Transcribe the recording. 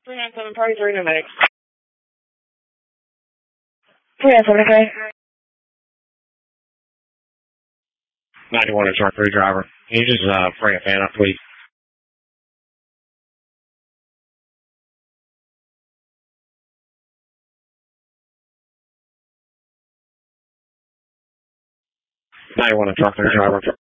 397, party 3 New Mix. 373. 91 is our crew driver. Can you just bring a fan up, please? 91 a truck crew driver.